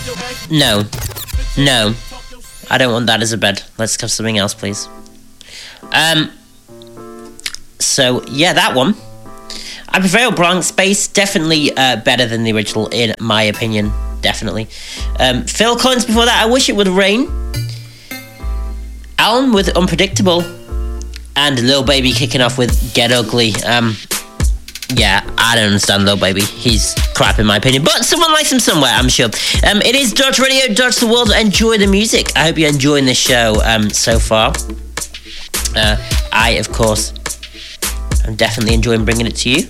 No. No. I don't want that as a bed. Let's have something else, please. So, yeah, that one. I prefer Blank Space. Definitely better than the original, in my opinion. Definitely. Phil Collins before that, I Wish It Would Rain. Alan with Unpredictable. And Lil Baby kicking off with Get Ugly. Yeah, I don't understand Lil Baby. He's crap in my opinion, but someone likes him somewhere, I'm sure. It is Dodge Radio, Dodge the World. Enjoy the music. I hope you're enjoying this show so far. I, of course, am definitely enjoying bringing it to you.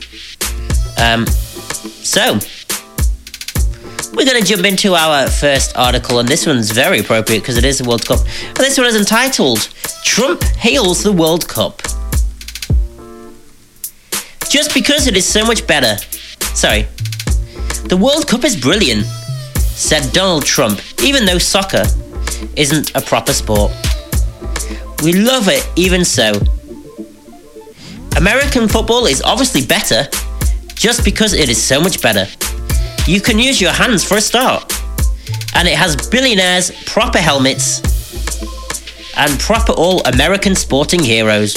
So, we're going to jump into our first article, and this one's very appropriate because it is the World Cup. And this one is entitled, Trump Hails the World Cup. Just because it is so much better. Sorry. The World Cup is brilliant, said Donald Trump, even though soccer isn't a proper sport. We love it even so. American football is obviously better, just because it is so much better. You can use your hands for a start. And it has billionaires, proper helmets, and proper all-American sporting heroes.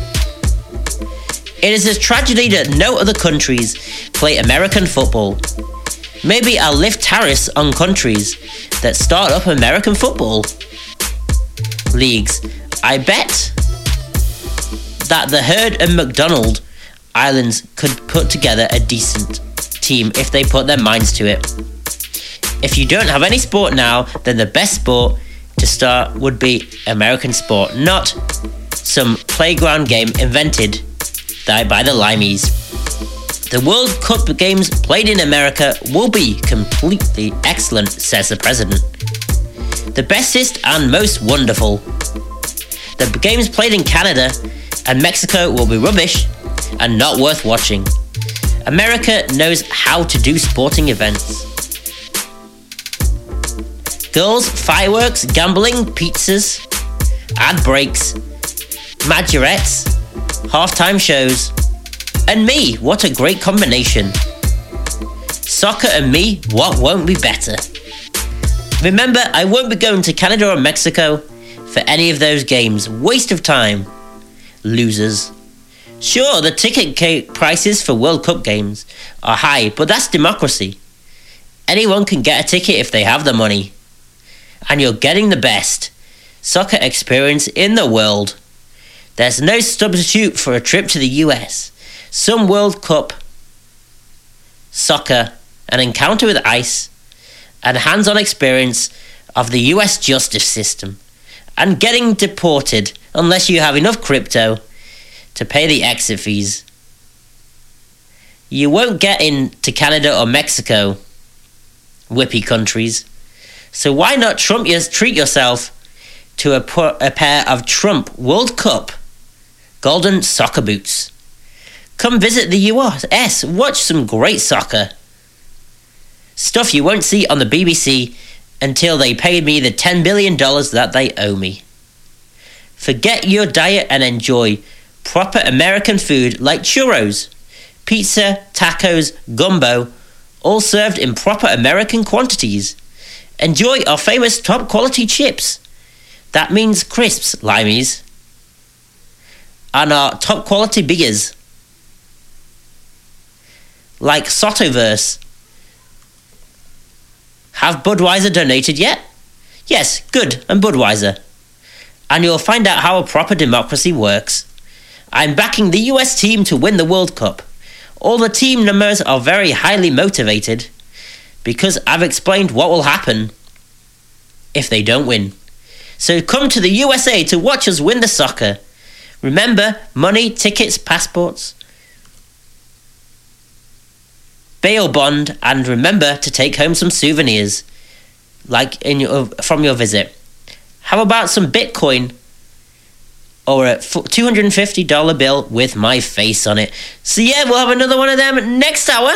It is a tragedy that no other countries play American football. Maybe I'll lift tariffs on countries that start up American football leagues. I bet that the Herd and McDonald Islands could put together a decent team if they put their minds to it. If you don't have any sport now, then the best sport to start would be American sport, not some playground game invented by the Limeys. The World Cup games played in America will be completely excellent, says the president. The bestest and most wonderful. The games played in Canada and Mexico will be rubbish and not worth watching. America knows how to do sporting events. Girls, fireworks, gambling, pizzas, ad breaks, majorettes, halftime shows, and me, what a great combination. Soccer and me, what won't be better? Remember, I won't be going to Canada or Mexico for any of those games. Waste of time. Losers. Sure, the ticket prices for World Cup games are high, but that's democracy. Anyone can get a ticket if they have the money. And you're getting the best soccer experience in the world. There's no substitute for a trip to the US. Some World Cup, soccer, an encounter with ice, and hands-on experience of the US justice system, and getting deported unless you have enough crypto to pay the exit fees. You won't get into Canada or Mexico, whippy countries. So why not treat yourself to a pair of Trump World Cup golden soccer boots? Come visit the US, watch some great soccer. Stuff you won't see on the BBC until they paid me the $10 billion that they owe me. Forget your diet and enjoy proper American food like churros, pizza, tacos, gumbo, all served in proper American quantities. Enjoy our famous top quality chips. That means crisps, Limeys. And our top quality beers. Like Sotoverse. Have Budweiser donated yet? Yes, good, and Budweiser. And you'll find out how a proper democracy works. I'm backing the US team to win the World Cup. All the team members are very highly motivated because I've explained what will happen if they don't win. So come to the USA to watch us win the soccer. Remember, money, tickets, passports, bail bond, and remember to take home some souvenirs from your visit. How about some Bitcoin or a $250 bill with my face on it? So yeah, we'll have another one of them next hour.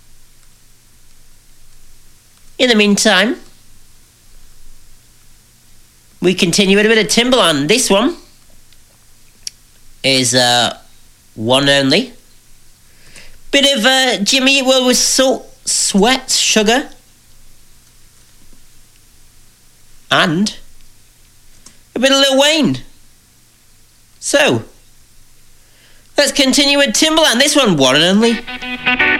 In the meantime, we continue with a bit of Timbaland. This one is one only. Bit of Jimmy Eat World with Salt, Sweat, Sugar. and a bit of Lil Wayne. So, let's continue with Timbaland. This one and only.